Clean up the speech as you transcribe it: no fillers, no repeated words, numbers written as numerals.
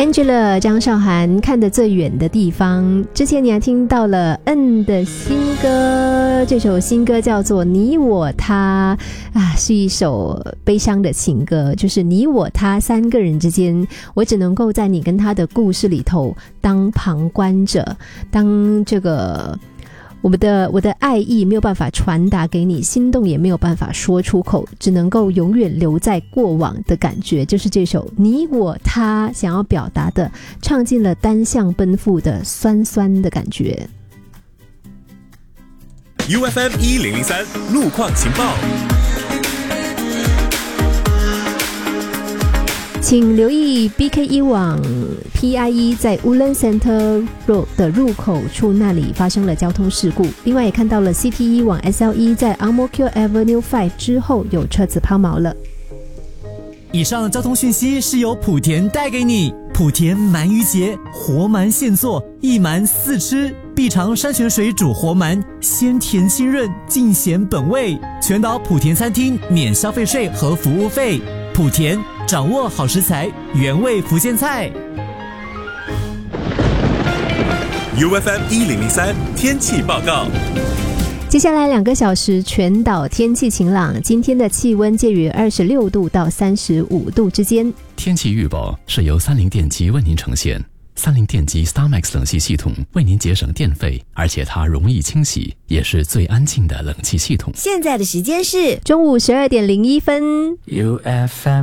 Angela 张韶涵看得最远的地方，之前你还听到了的新歌，这首新歌叫做你我他是一首悲伤的情歌，就是你我他三个人之间，我只能够在你跟他的故事里头当旁观者，当这个我的爱意没有办法传达给你，心动也没有办法说出口，只能够永远留在过往的感觉，就是这首你我他想要表达的，唱进了单向奔赴的酸酸的感觉。 UFM 1003路况情报， 请留意 BK1 往 PIE 在 Woodland Center Road 的入口处那里发生了交通事故，另外也看到了 CT1 往 SLE 在 Ang Mo Kio Avenue 5之后有车子抛锚了。 以上交通讯息是由莆田带给你。莆田鳗鱼节，活鳗现做，一鳗四吃，必尝山泉水煮活鳗，鲜甜清润，尽显本味。全岛莆田餐厅免消费税和服务费。莆田掌握好食材，原味福建菜。 UFM 1003天气报告。 接下来2个小时全岛天气晴朗，今天的气温介于26度到35度之间。 天气预报是由三菱电机为您呈现。三菱电机 StarMax 冷气系统为您节省电费，而且它容易清洗，也是最安静的冷气系统。 现在的时间是中午12点01分。 UFM